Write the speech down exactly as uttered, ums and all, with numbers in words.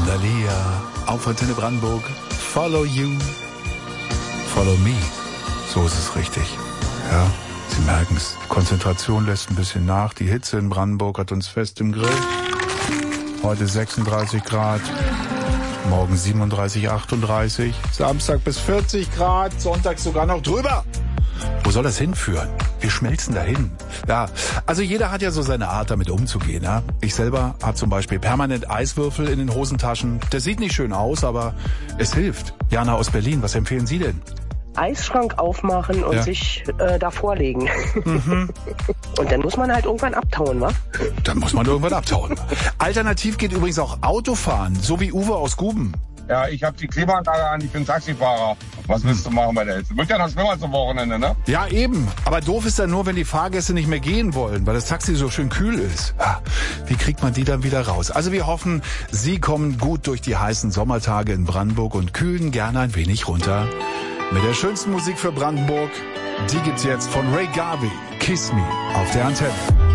Thalia, auf Antenne Brandenburg. Follow you, follow me. So ist es richtig. Ja, Sie merken es. Die Konzentration lässt ein bisschen nach. Die Hitze in Brandenburg hat uns fest im Grill. Heute sechsunddreißig Grad. Morgen siebenunddreißig, achtunddreißig. Samstag bis vierzig Grad. Sonntag sogar noch drüber. Wo soll das hinführen? Wir schmelzen dahin. Ja, also jeder hat ja so seine Art, damit umzugehen. Ja? Ich selber habe zum Beispiel permanent Eiswürfel in den Hosentaschen. Das sieht nicht schön aus, aber es hilft. Jana aus Berlin, was empfehlen Sie denn? Eisschrank aufmachen und ja. sich äh, davor legen. Mhm. Und dann muss man halt irgendwann abtauen, wa? Dann muss man irgendwann abtauen. Alternativ geht übrigens auch Autofahren, so wie Uwe aus Guben. Ja, ich habe die Klimaanlage an, ich bin Taxifahrer. Was willst du machen bei der Hitze? Wird ja noch schlimmer zum Wochenende, ne? Ja, eben. Aber doof ist dann nur, wenn die Fahrgäste nicht mehr gehen wollen, weil das Taxi so schön kühl ist. Wie kriegt man die dann wieder raus? Also wir hoffen, Sie kommen gut durch die heißen Sommertage in Brandenburg und kühlen gerne ein wenig runter. Mit der schönsten Musik für Brandenburg, die gibt's jetzt von Ray Garvey, Kiss Me, auf der Antenne.